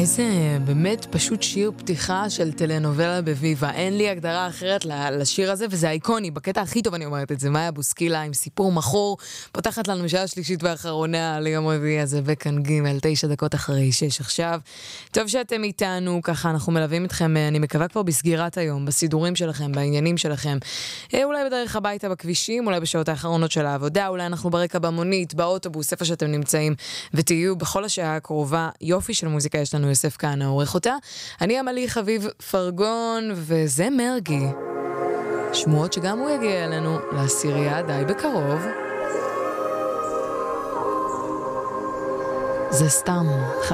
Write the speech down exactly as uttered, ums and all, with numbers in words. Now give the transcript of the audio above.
איזה באמת פשוט שיר פתיחה של טלנובלה בוויבה. אין לי הגדרה אחרת לשיר הזה, וזה אייקוני. בקטע הכי טוב אני אומרת את זה. מאיה בוסקילה עם סיפור מחור, פותחת לנו שעה שלישית ואחרונה ליום רביעי הזה, וכאן ג' תשע דקות אחרי שש עכשיו. טוב שאתם איתנו, ככה אנחנו מלווים אתכם, אני מקווה כבר בסגירת היום, בסידורים שלכם, בעניינים שלכם. אולי בדרך הביתה בכבישים, אולי בשעות האחרונות של העבודה, אולי אנחנו ברקע במונית, באוטובוס, איפה שאתם נמצאים, ותהיו בכל השעה הקרובה. יופי של מוזיקה יש לנו, יוסף כהנא עורך אותה. אני עמלי חביב פרגון, וזה מרגי. שמועות שגם הוא יגיע אלינו לעשירייה די בקרוב. זה סתם